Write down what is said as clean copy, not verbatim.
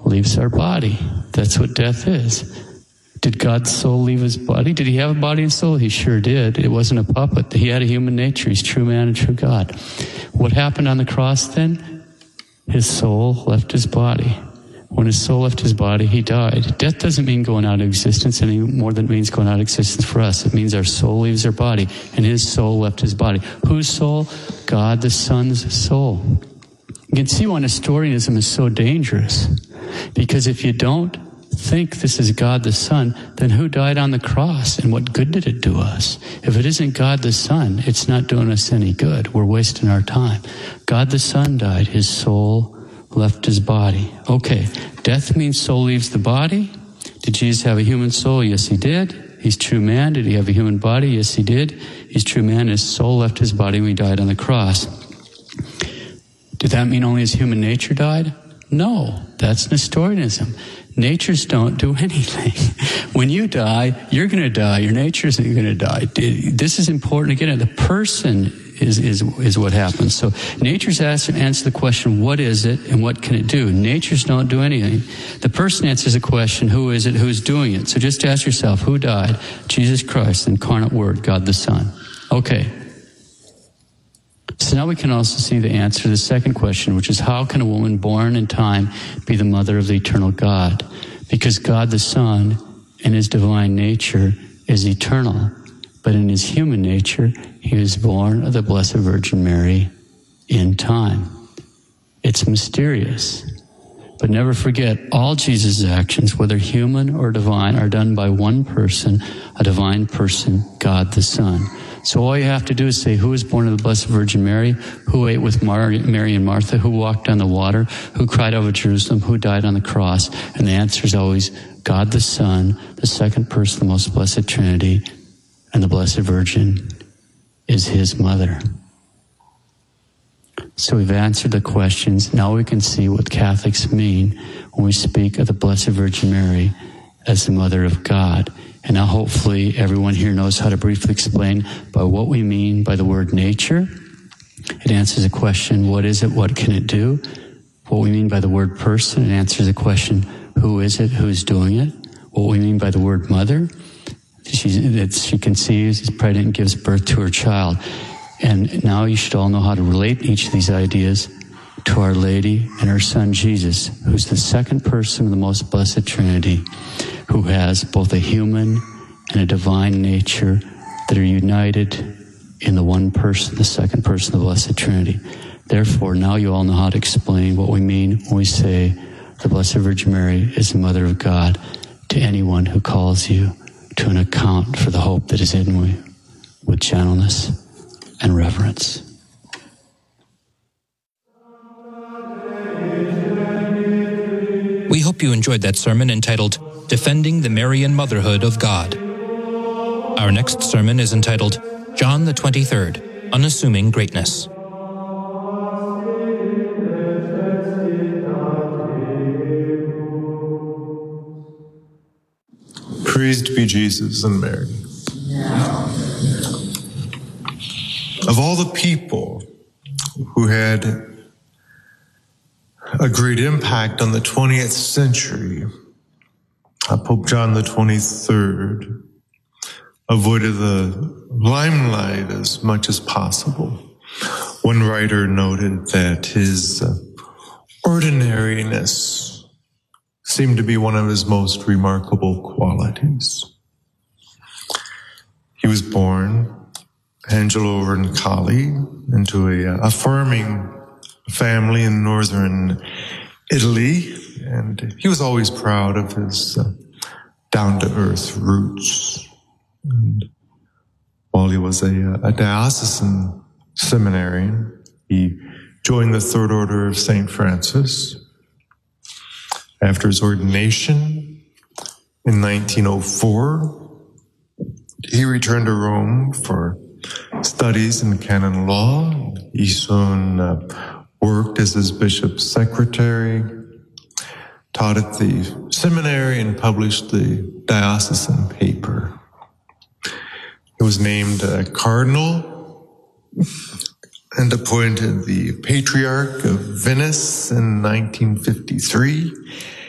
leaves our body. That's what death is. Did God's soul leave his body? Did he have a body and soul? He sure did. It wasn't a puppet. He had a human nature. He's true man and true God. What happened on the cross then? His soul left his body. When his soul left his body, he died. Death doesn't mean going out of existence any more than it means going out of existence for us. It means our soul leaves our body, and his soul left his body. Whose soul? God the Son's soul. You can see why Nestorianism is so dangerous. Because if you don't think this is God the Son, then who died on the cross and what good did it do us? If it isn't God the Son, it's not doing us any good. We're wasting our time. God the Son died. His soul left his body. Okay, death means soul leaves the body. Did Jesus have a human soul? Yes, he did. He's true man. Did he have a human body? Yes, he did. He's true man. His soul left his body when he died on the cross. Did that mean only his human nature died? No, that's Nestorianism. Natures don't do anything. When you die, you're going to die. Your nature isn't going to die. This is important. Again, the person is what happens. So nature's answer the question, what is it and what can it do? Natures don't do anything. The person answers the question, who is it, who's doing it? So just ask yourself, who died? Jesus Christ, the incarnate Word, God the Son. Okay. So now we can also see the answer to the second question, which is how can a woman born in time be the mother of the eternal God? Because God the Son in his divine nature is eternal, but in his human nature, he was born of the Blessed Virgin Mary in time. It's mysterious. But never forget, all Jesus' actions, whether human or divine, are done by one person, a divine person, God the Son. So all you have to do is say, who was born of the Blessed Virgin Mary? Who ate with Mary and Martha? Who walked on the water? Who cried over Jerusalem? Who died on the cross? And the answer is always God the Son, the second person of the most blessed Trinity, and the Blessed Virgin is his mother. So we've answered the questions. Now we can see what Catholics mean when we speak of the Blessed Virgin Mary as the Mother of God. And now hopefully everyone here knows how to briefly explain by what we mean by the word nature. It answers the question, what is it, what can it do? What we mean by the word person, it answers the question, who is it, who's doing it? What we mean by the word mother, she conceives, is pregnant, and gives birth to her child. And now you should all know how to relate each of these ideas to Our Lady and her Son Jesus, who's the second person of the most blessed Trinity, who has both a human and a divine nature that are united in the one person, the second person of the Blessed Trinity. Therefore, now you all know how to explain what we mean when we say the Blessed Virgin Mary is the Mother of God to anyone who calls you to an account for the hope that is in you with gentleness and reverence. We hope you enjoyed that sermon entitled, Defending the Marian Motherhood of God. Our next sermon is entitled, John the 23rd, Unassuming Greatness. Praised be Jesus and Mary. Of all the people who had a great impact on the 20th century, Pope John the 23rd avoided the limelight as much as possible. One writer noted that his ordinariness seemed to be one of his most remarkable qualities. He was born, Angelo Roncalli, into a farming family in northern Italy, and he was always proud of his down-to-earth roots. And while he was a diocesan seminarian, he joined the Third Order of St. Francis. After his ordination in 1904, he returned to Rome for studies in canon law. He soon worked as his bishop's secretary, taught at the seminary, and published the diocesan paper. He was named cardinal and appointed the Patriarch of Venice in 1953.